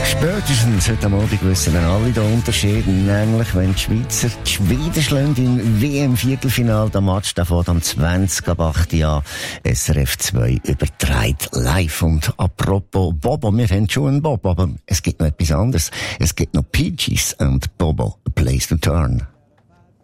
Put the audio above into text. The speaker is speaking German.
Spätestens heute Abend wissen wir alle den Unterschied, nämlich wenn die Schweizer die Schweden schlagen im WM-Viertelfinal, der Match davon am 20.08. an, SRF 2 überträgt live. Und apropos Bobo, wir haben schon einen Bob, aber es gibt noch etwas anderes. Es gibt noch Peaches und Bobo, A Place to Turn.